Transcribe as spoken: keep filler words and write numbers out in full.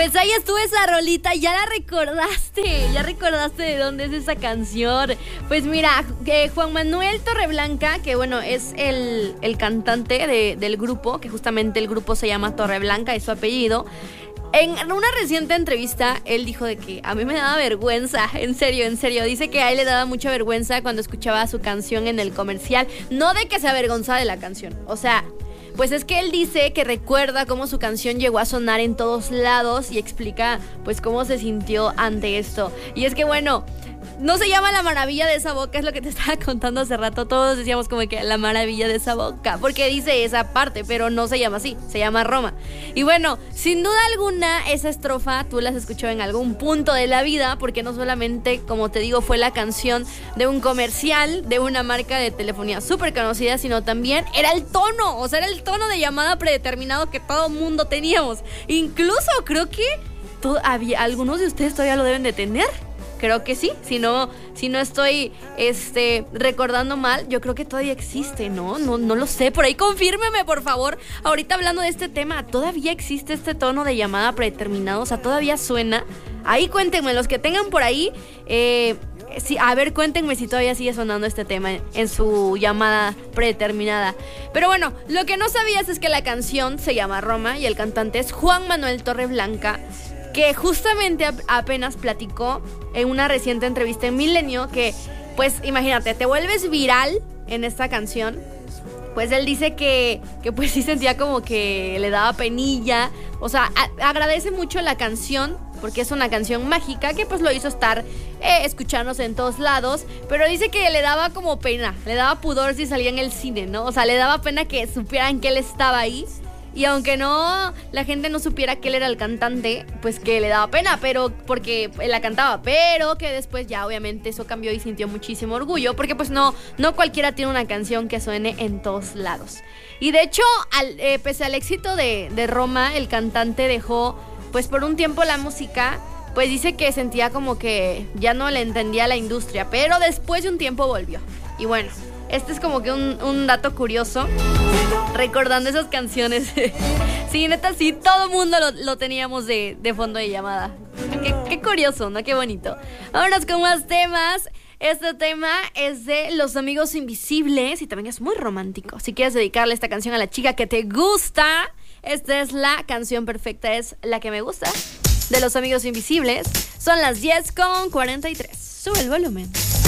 Pues ahí estuvo esa rolita, ya la recordaste, ya recordaste de dónde es esa canción. Pues mira, eh, Juan Manuel Torreblanca, que bueno, es el, el cantante de, del grupo, que justamente el grupo se llama Torreblanca, es su apellido. En una reciente entrevista, él dijo de que a mí me daba vergüenza, en serio, en serio. Dice que a él le daba mucha vergüenza cuando escuchaba su canción en el comercial. No de que se avergonzaba de la canción, o sea, pues es que él dice que recuerda cómo su canción llegó a sonar en todos lados y explica pues cómo se sintió ante esto. Y es que bueno, no se llama La Maravilla de esa Boca, es lo que te estaba contando hace rato. Todos decíamos como que La Maravilla de esa Boca, porque dice esa parte, pero no se llama así, se llama Roma. Y bueno, sin duda alguna, esa estrofa tú la has escuchado en algún punto de la vida, porque no solamente, como te digo, fue la canción de un comercial de una marca de telefonía súper conocida, sino también era el tono, o sea, era el tono de llamada predeterminado que todo mundo teníamos. Incluso creo que todo, había, algunos de ustedes todavía lo deben de tener. Creo que sí, si no, si no estoy este, recordando mal, yo creo que todavía existe, ¿no? No, no lo sé, por ahí confírmeme, por favor. Ahorita hablando de este tema, ¿todavía existe este tono de llamada predeterminado? O sea, ¿todavía suena? Ahí cuéntenme, los que tengan por ahí, eh, sí, a ver, cuéntenme si todavía sigue sonando este tema en, en su llamada predeterminada. Pero bueno, lo que no sabías es que la canción se llama Roma y el cantante es Juan Manuel Torreblanca, que justamente apenas platicó en una reciente entrevista en Milenio que, pues imagínate, te vuelves viral en esta canción. Pues él dice que, que pues sí sentía como que le daba penilla. O sea, a- agradece mucho la canción porque es una canción mágica que pues lo hizo estar eh, escuchándose en todos lados. Pero dice que le daba como pena, le daba pudor si salía en el cine, ¿no? O sea, le daba pena que supieran que él estaba ahí. Y aunque no, la gente no supiera que él era el cantante, pues que le daba pena, pero porque él la cantaba, pero que después ya obviamente eso cambió y sintió muchísimo orgullo, porque pues no, no cualquiera tiene una canción que suene en todos lados. Y de hecho, al, eh, pese al éxito de, de Roma, el cantante dejó pues por un tiempo la música, pues dice que sentía como que ya no le entendía la industria, pero después de un tiempo volvió. Y bueno, este es como que un, un dato curioso, recordando esas canciones. Sí, neta, sí, todo mundo lo, lo teníamos de, de fondo de llamada. Qué, qué curioso, ¿no? Qué bonito. Vámonos con más temas. Este tema es de Los Amigos Invisibles y también es muy romántico. Si quieres dedicarle esta canción a la chica que te gusta, esta es la canción perfecta, es La que me gusta, de Los Amigos Invisibles. Son las diez con cuarenta y tres. Sube el volumen.